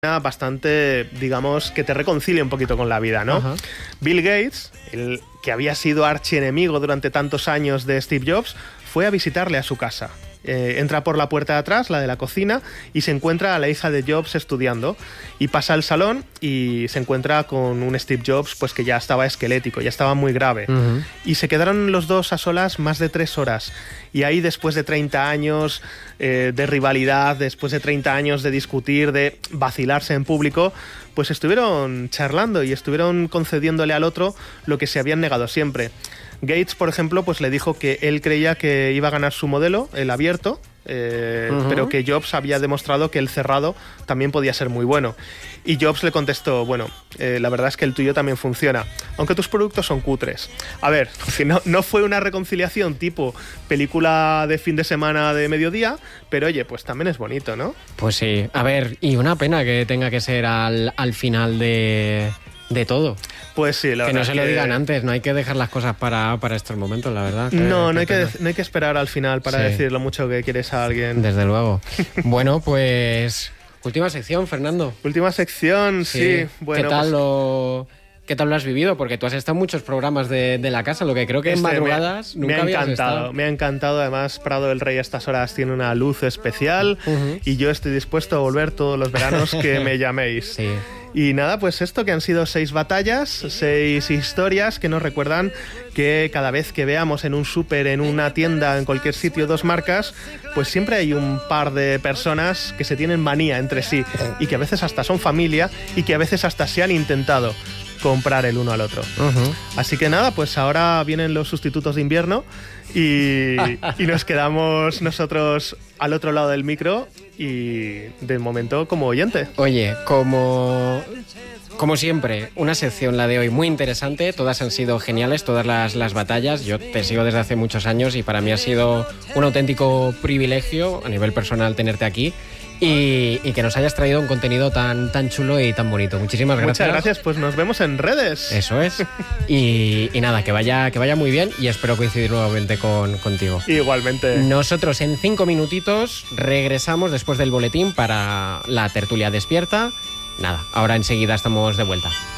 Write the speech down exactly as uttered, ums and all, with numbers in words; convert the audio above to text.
bastante, digamos, que te reconcilia un poquito con la vida, ¿no? Ajá. Bill Gates, el que había sido archienemigo durante tantos años de Steve Jobs, fue a visitarle a su casa. Eh, entra por la puerta de atrás, la de la cocina, y se encuentra a la hija de Jobs estudiando. Y pasa al salón y se encuentra con un Steve Jobs pues que ya estaba esquelético, ya estaba muy grave. Uh-huh. Y se quedaron los dos a solas más de tres horas. Y ahí, después de treinta años eh, de rivalidad, después de treinta años de discutir, de vacilarse en público, pues estuvieron charlando y estuvieron concediéndole al otro lo que se habían negado siempre. Gates, por ejemplo, pues le dijo que él creía que iba a ganar su modelo, el abierto, eh, uh-huh. pero que Jobs había demostrado que el cerrado también podía ser muy bueno. Y Jobs le contestó, bueno, eh, la verdad es que el tuyo también funciona, aunque tus productos son cutres. A ver, si no, no fue una reconciliación tipo película de fin de semana de mediodía, pero oye, pues también es bonito, ¿no? Pues sí, a ver, y una pena que tenga que ser al, al final de... de todo. Pues sí, la que verdad. No se que lo digan antes, no hay que dejar las cosas para, para estos momentos, la verdad. Que, no, no hay, que, que, no hay que esperar al final para sí. decir lo mucho que quieres a alguien. Desde luego. Bueno, pues... última sección, Fernando. Última sección, sí. sí. Bueno, ¿Qué tal pues... lo...? ¿Qué tal lo has vivido? Porque tú has estado en muchos programas de, de la casa, lo que creo que este en madrugadas me, nunca me ha habías encantado, estado. Me ha encantado, además Prado del Rey a estas horas tiene una luz especial uh-huh. y yo estoy dispuesto a volver todos los veranos que me llaméis. Sí. Y nada, pues esto que han sido seis batallas, seis historias que nos recuerdan que cada vez que veamos en un súper, en una tienda, en cualquier sitio, dos marcas, pues siempre hay un par de personas que se tienen manía entre sí y que a veces hasta son familia y que a veces hasta se han intentado comprar el uno al otro. Uh-huh. Así que nada, pues ahora vienen los sustitutos de invierno y, y nos quedamos nosotros al otro lado del micro y de momento como oyente. Oye, como... Como siempre, una sección, la de hoy, muy interesante. Todas han sido geniales, todas las, las batallas. Yo te sigo desde hace muchos años y para mí ha sido un auténtico privilegio a nivel personal tenerte aquí y, y que nos hayas traído un contenido tan, tan chulo y tan bonito. Muchísimas gracias. Muchas gracias, pues nos vemos en redes. Eso es. Y, y nada, que vaya, que vaya muy bien y espero coincidir nuevamente con, contigo. Igualmente. Nosotros en cinco minutitos regresamos después del boletín para la tertulia despierta. Nada, ahora enseguida estamos de vuelta.